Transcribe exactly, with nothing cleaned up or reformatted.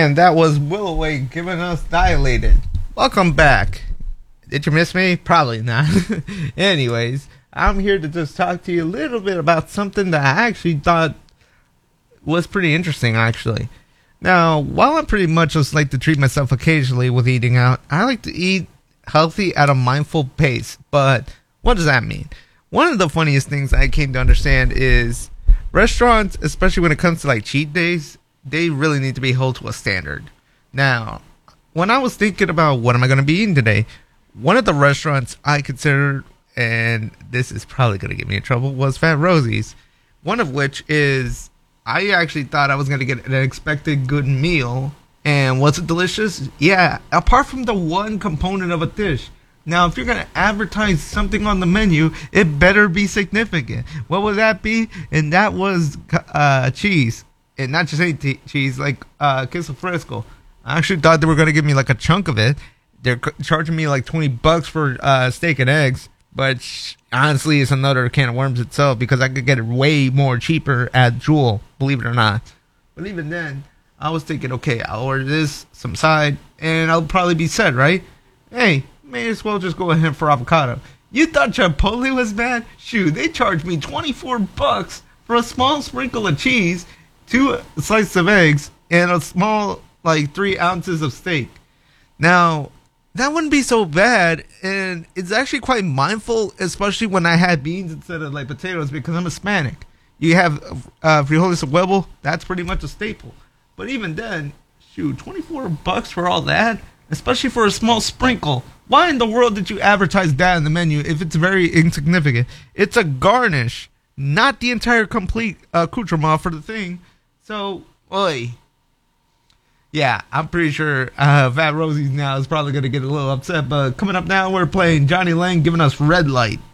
And that was Willoway giving us Dilated. Welcome back. Did you miss me? Probably not. Anyways, I'm here to just talk to you a little bit about something that I actually thought was pretty interesting, actually. Now, while I pretty much just like to treat myself occasionally with eating out, I like to eat healthy at a mindful pace. But what does that mean? One of the funniest things I came to understand is restaurants, especially when it comes to like cheat days, they really need to be held to a standard. Now, when I was thinking about what am I going to be eating today, one of the restaurants I considered, and this is probably going to get me in trouble, was Fat Rosie's. One of which is, I actually thought I was going to get an expected good meal. And was it delicious? Yeah, apart from the one component of a dish. Now, if you're going to advertise something on the menu, it better be significant. What would that be? And that was uh, cheese. And not just any t- cheese, like uh, queso fresco. I actually thought they were going to give me like a chunk of it. They're c- charging me like twenty bucks for uh, steak and eggs. But sh- honestly, it's another can of worms itself because I could get it way more cheaper at Jewel, believe it or not. But even then, I was thinking, okay, I'll order this, some side, and I'll probably be set, right? Hey, may as well just go ahead for avocado. You thought Chipotle was bad? Shoot, they charged me twenty-four bucks for a small sprinkle of cheese, two slices of eggs, and a small, like, three ounces of steak. Now, that wouldn't be so bad, and it's actually quite mindful, especially when I had beans instead of, like, potatoes, because I'm Hispanic. You have uh, frijoles a huevo, that's pretty much a staple. But even then, shoot, twenty-four bucks for all that? Especially for a small sprinkle. Why in the world did you advertise that in the menu if it's very insignificant? It's a garnish, not the entire complete uh, accoutrement for the thing. So, oi. Yeah, I'm pretty sure uh, Fat Rosie's now is probably going to get a little upset. But coming up now, we're playing Johnny Lang giving us Red Light.